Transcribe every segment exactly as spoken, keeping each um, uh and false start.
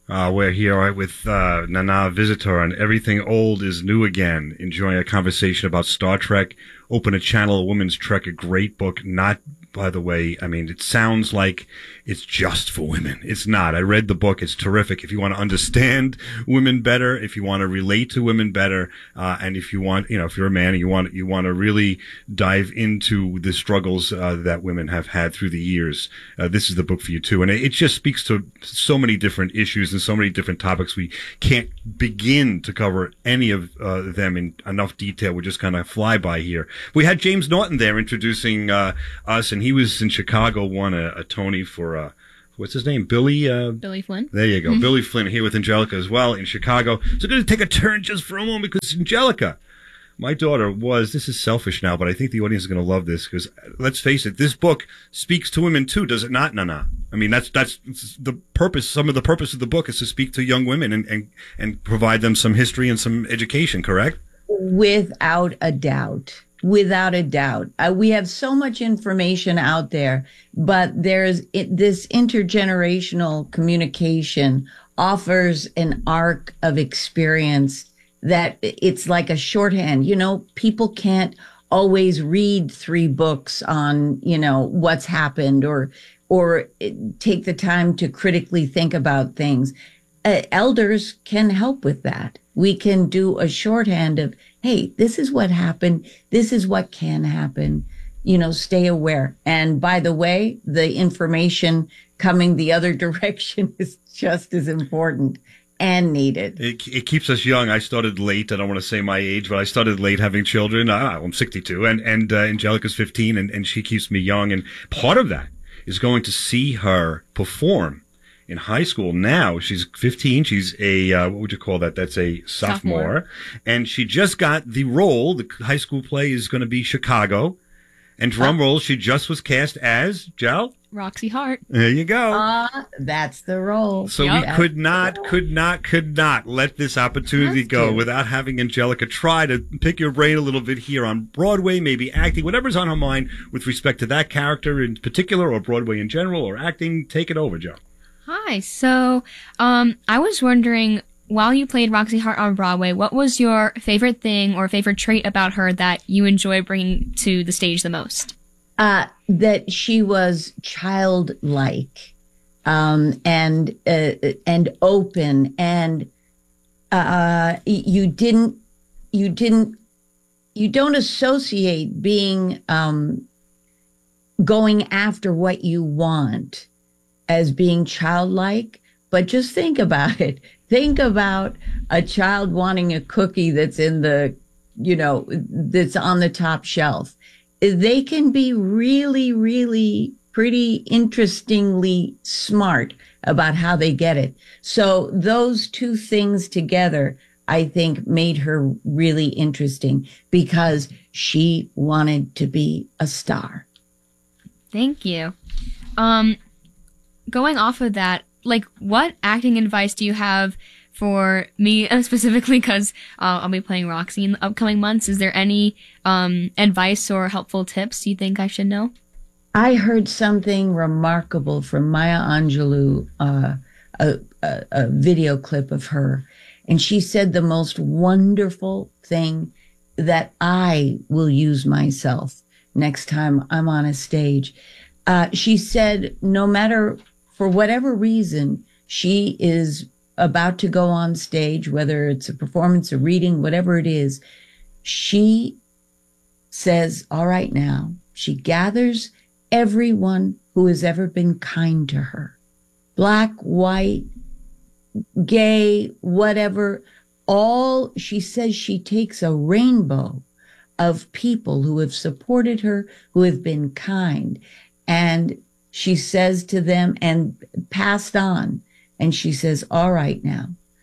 Uh, we're here with uh, Nana Visitor on Everything Old is New Again, enjoying a conversation about Star Trek. Open a Channel, A Woman's Trek, a great book. Not, by the way, I mean, it sounds like it's just for women. It's not. I read the book. It's terrific. If you want to understand women better, if you want to relate to women better, uh, and if you want, you know, if you're a man and you want, you want to really dive into the struggles uh, that women have had through the years, uh, this is the book for you too. And it, it just speaks to so many different issues and so many different topics. We can't begin to cover any of uh, them in enough detail. We're just kind of fly by here. We had James Norton there introducing uh, us, and he was in Chicago, won a, a Tony for uh, what's his name? Billy? Uh, Billy Flynn. There you go. Mm-hmm. Billy Flynn here with Angelica as well in Chicago. So I'm going to take a turn just for a moment because Angelica, my daughter was, this is selfish now, but I think the audience is going to love this because let's face it, this book speaks to women too, does it not, Nana? I mean, that's, that's the purpose, some of the purpose of the book is to speak to young women and, and, and provide them some history and some education, correct? Without a doubt. Without a doubt. Uh, we have so much information out there, but there's it, this intergenerational communication offers an arc of experience that it's like a shorthand. You know, people can't always read three books on, you know, what's happened or, or take the time to critically think about things. Uh, elders can help with that. We can do a shorthand of, hey, this is what happened. This is what can happen. You know, stay aware. And by the way, the information coming the other direction is just as important and needed. It, it keeps us young. I started late. I don't want to say my age, but I started late having children. I, I'm sixty-two, and, and uh, Angelica's fifteen, and, and she keeps me young. And part of that is going to see her perform in high school now. She's fifteen. She's a, uh, what would you call that? That's a sophomore. sophomore. And she just got the role. The high school play is going to be Chicago. And drum oh. roll, she just was cast as, Jel? Roxy Hart. There you go. Uh, that's the role. So yep. we could not, could not, could not let this opportunity go without having Angelica try to pick your brain a little bit here on Broadway, maybe acting, whatever's on her mind with respect to that character in particular or Broadway in general or acting. Take it over, Joe. Hi. So, um, I was wondering, while you played Roxy Hart on Broadway, what was your favorite thing or favorite trait about her that you enjoy bringing to the stage the most? Uh, that she was childlike, um, and, uh, and open, and, uh, you didn't, you didn't, you don't associate being, um, going after what you want as being childlike, but just think about it. Think about a child wanting a cookie that's in the, you know, that's on the top shelf. They can be really, really pretty interestingly smart about how they get it. So those two things together, I think, made her really interesting because she wanted to be a star. Thank you. Um, going off of that, like, what acting advice do you have for me specifically? Because uh, I'll be playing Roxy in the upcoming months. Is there any um, advice or helpful tips you think I should know? I heard something remarkable from Maya Angelou, uh, a, a, a video clip of her. And she said the most wonderful thing that I will use myself next time I'm on a stage. Uh, she said, no matter, for whatever reason, she is about to go on stage, whether it's a performance, a reading, whatever it is, she says, all right now, she gathers everyone who has ever been kind to her, black, white, gay, whatever, all, she says she takes a rainbow of people who have supported her, who have been kind, and she says to them and passed on, and she says, all right now,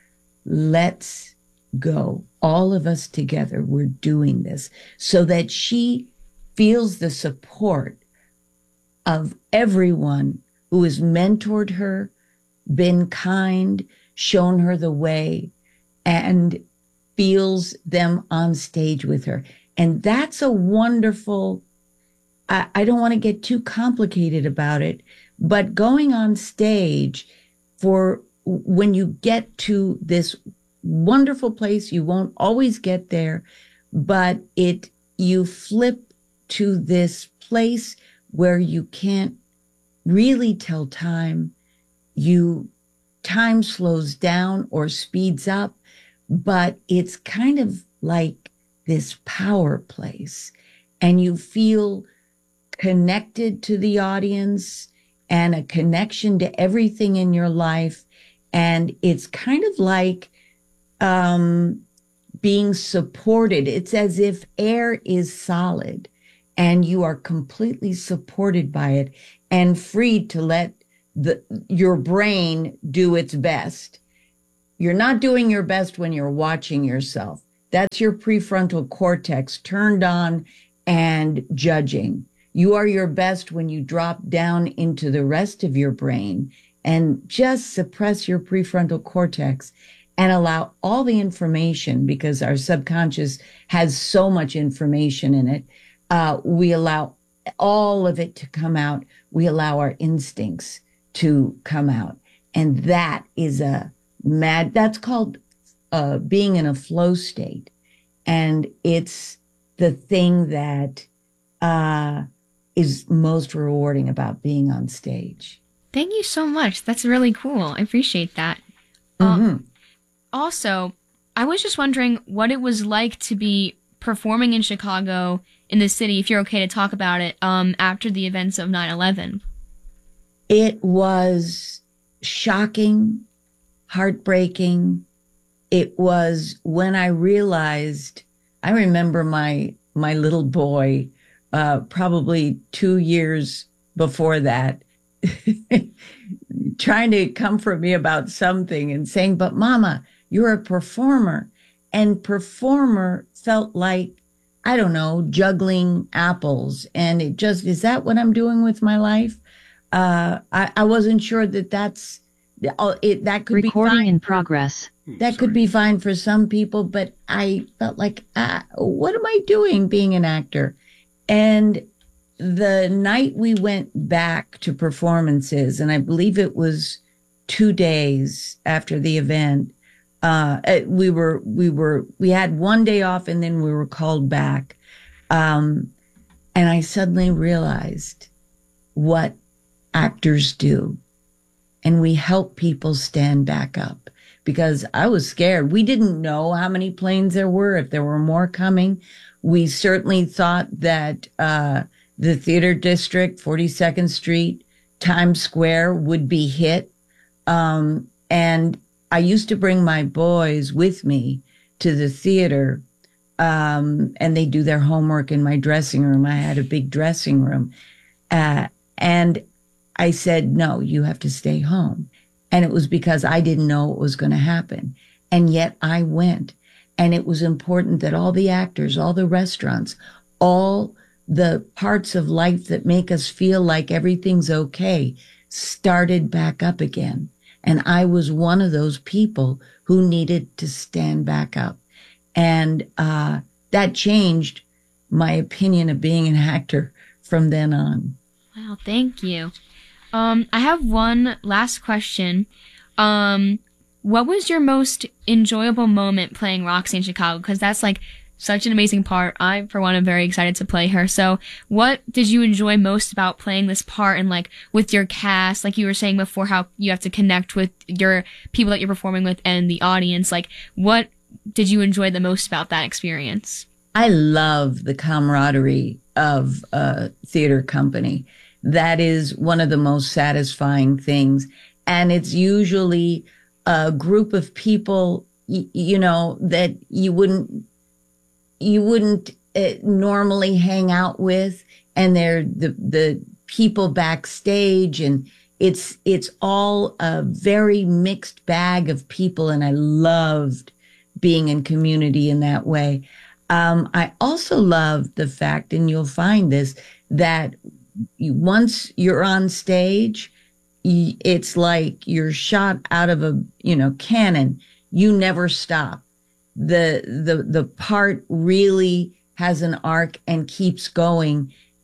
let's go. All of us together, we're doing this, so that she feels the support of everyone who has mentored her, been kind, shown her the way, and feels them on stage with her. And that's a wonderful, I, I don't want to get too complicated about it, but going on stage for when you get to this wonderful place, you won't always get there, but it, you flip to this place where you can't really tell time. You, time slows down or speeds up, but it's kind of like this power place, and you feel connected to the audience and a connection to everything in your life. And it's kind of like, um, being supported. It's as if air is solid and you are completely supported by it and free to let the, your brain do its best. You're not doing your best when you're watching yourself. That's your prefrontal cortex turned on and judging. You are your best when you drop down into the rest of your brain and just suppress your prefrontal cortex and allow all the information, because our subconscious has so much information in it. Uh, we allow all of it to come out. We allow our instincts to come out. And that is a mad, that's called uh, being in a flow state. And it's the thing that uh, is most rewarding about being on stage. Thank you so much. That's really cool. I appreciate that. Mm-hmm. Um, also, I was just wondering what it was like to be performing in Chicago, in the city, if you're okay to talk about it, um, after the events of nine eleven. It was shocking, heartbreaking. It was when I realized, I remember my, my little boy, uh, probably two years before that, trying to comfort me about something and saying, but Mama, you're a performer. And performer felt like, I don't know, juggling apples. And it just, is that what I'm doing with my life? Uh, I, I wasn't sure that that's, it, that could be recording fine. in progress. That Sorry. could be fine for some people, but I felt like, ah, what am I doing being an actor? And the night we went back to performances, and I believe it was two days after the event, uh, we were, we were, we had one day off and then we were called back. Um, and I suddenly realized what actors do. And we help people stand back up, because I was scared. We didn't know how many planes there were, if there were more coming. We certainly thought that, uh, the theater district, forty-second Street, Times Square would be hit. Um, and I used to bring my boys with me to the theater, um, and they do their homework in my dressing room. I had a big dressing room. Uh, and I said, no, you have to stay home. And it was because I didn't know what was going to happen. And yet I went. And it was important that all the actors, all the restaurants, all the parts of life that make us feel like everything's okay started back up again. And I was one of those people who needed to stand back up. And uh, that changed my opinion of being an actor from then on. Wow, thank you. Um, I have one last question. Um, what was your most enjoyable moment playing Roxy in Chicago? Because that's like such an amazing part. I, for one, am very excited to play her. So what did you enjoy most about playing this part, and like with your cast, like you were saying before, how you have to connect with your people that you're performing with and the audience? Like, what did you enjoy the most about that experience? I love the camaraderie of a theater company. That is one of the most satisfying things. And it's usually a group of people, y- you know, that you wouldn't, you wouldn't uh, normally hang out with. And they're the, the people backstage, and it's, it's all a very mixed bag of people. And I loved being in community in that way. Um, I also love the fact, and you'll find this, that you, once you're on stage, y- it's like you're shot out of a, you know, cannon. You never stop. The, the, the part really has an arc and keeps going.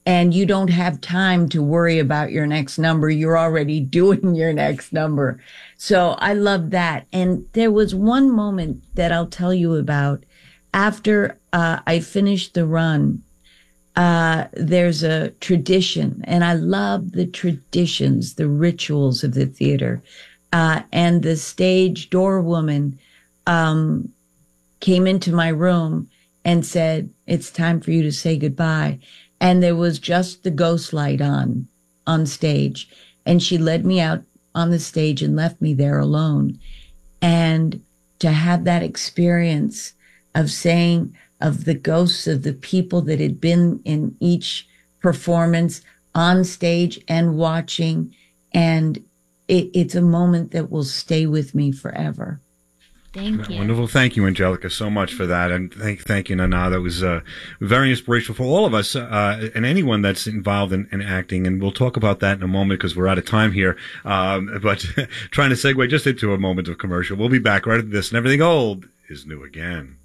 and you don't have time to worry about your next number. You're already doing your next number. So I love that. And there was one moment that I'll tell you about after uh, I finished the run. Uh, there's a tradition, and I love the traditions, the rituals of the theater. Uh, and the stage door woman um, came into my room and said, "It's time for you to say goodbye." And there was just the ghost light on, on stage. And she led me out on the stage and left me there alone. And to have that experience of saying, of the ghosts of the people that had been in each performance on stage and watching. And it, it's a moment that will stay with me forever. Thank you. Wonderful. Thank you, Angelica, so much for that. And thank, thank you, Nana. That was uh, very inspirational for all of us uh, and anyone that's involved in, in acting. And we'll talk about that in a moment because we're out of time here. Um, but trying to segue just into a moment of commercial. We'll be back right after this, and everything old is new again.